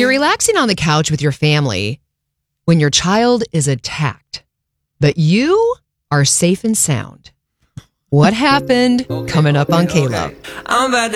you're relaxing on the couch with your family, when your child is attacked, but you are safe and sound. What happened? Coming up on K-Love.